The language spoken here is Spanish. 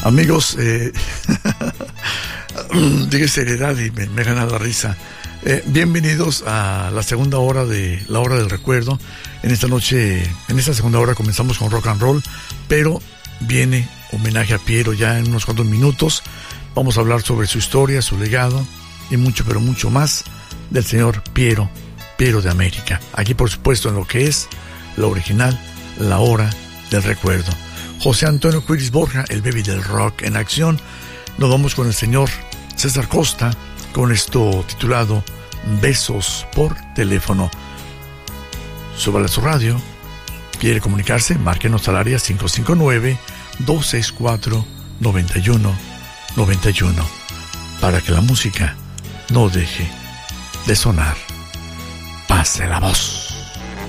Amigos, dije seriedad y me gana la risa. Bienvenidos a la segunda hora de la hora del recuerdo. En esta noche, en esta segunda hora comenzamos con rock and roll, pero viene homenaje a Piero ya en unos cuantos minutos. Vamos a hablar sobre su historia, su legado y mucho, pero mucho más del señor Piero de América. Aquí, por supuesto, en lo que es la original, la hora del recuerdo. José Antonio Quiris Borja, el baby del rock en acción. Nos vamos con el señor César Costa con esto titulado Besos por teléfono. Súbale a su radio. ¿Quiere comunicarse? Márquenos al área 559-264-9191 para que la música no deje de sonar. Pase la voz.